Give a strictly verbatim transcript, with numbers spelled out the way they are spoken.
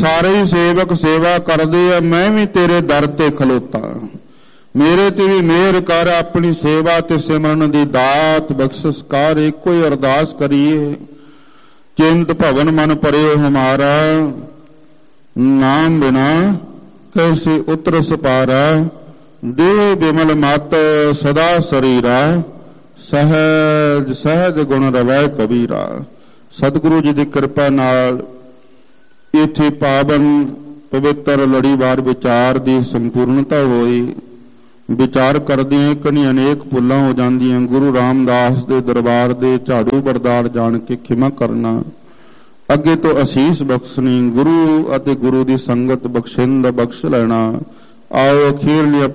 ਸਾਰੇ ਹੀ ਸੇਵਕ ਸੇਵਾ ਕਰਦੇ ਆ, ਮੈਂ ਵੀ ਤੇਰੇ ਦਰ ਤੇ ਖਲੋਤਾ, ਮੇਰੇ ਤੇ ਵੀ ਮਿਹਰ ਕਰ, ਆਪਣੀ ਸੇਵਾ ਤੇ ਸਿਮਰਨ ਦੀ ਦਾਤ ਬਖਸ਼ਿਸ਼ ਕਰ। ਇੱਕੋ ਹੀ ਅਰਦਾਸ ਕਰੀਏ, ਚਿੰਤ ਭਵਨ ਮਨ ਭਰਿਓ ਹਮਾਰਾ, ਨਾਮ ਬਿਨਾ ਕੈਸੇ ਉਤਰ ਸਪਾਰਾ, ਦੇਹ ਬਿਮਲ ਮਤ ਸਦਾ ਸਰੀਰਾ, ਸਹਿਜ ਸਹਿਜ ਗੁਣ ਰਵੈ ਕਬੀਰਾ। ਸਤਿਗੁਰੂ ਜੀ ਦੀ ਕਿਰਪਾ ਨਾਲ ਇੱਥੇ ਪਾਵਨ ਪਵਿੱਤਰ ਲੜੀਵਾਰ ਵਿਚਾਰ ਦੀ ਸੰਪੂਰਨਤਾ ਹੋਈ। ਵਿਚਾਰ ਕਰਦਿਆਂ ਕਨੀ ਅਨੇਕ ਭੁੱਲਾਂ ਹੋ ਜਾਂਦੀਆਂ, ਗੁਰੂ ਰਾਮਦਾਸ ਦੇ ਦਰਬਾਰ ਦੇ ਝਾੜੂ ਬਰਦਾਰ ਜਾਣ ਕੇ ਖਿਮਾ ਕਰਨਾ, ਅੱਗੇ ਤੋਂ ਅਸੀਸ ਬਖਸ਼ਣੀ, ਗੁਰੂ ਅਤੇ ਗੁਰੂ ਦੀ ਸੰਗਤ ਬਖਸ਼ਿੰਦ ਬਖਸ਼ ਲੈਣਾ। ਆਓ ਅਖੀਰਲੀ